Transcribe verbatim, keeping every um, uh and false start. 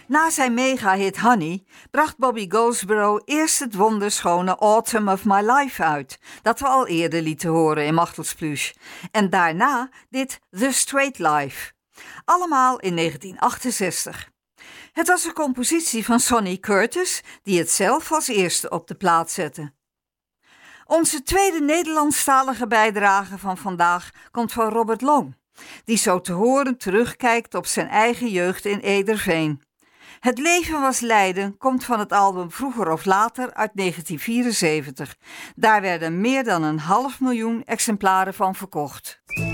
Na zijn mega-hit Honey bracht Bobby Goldsboro eerst het wonderschone Autumn of My Life uit, dat we al eerder lieten horen in Machtelsplush, en daarna dit The Straight Life. Allemaal in negentien achtenzestig. Het was een compositie van Sonny Curtis, die het zelf als eerste op de plaat zette. Onze tweede Nederlandstalige bijdrage van vandaag komt van Robert Long, die zo te horen terugkijkt op zijn eigen jeugd in Ederveen. Het leven was lijden komt van het album Vroeger of Later uit negentien vierenzeventig. Daar werden meer dan een half miljoen exemplaren van verkocht.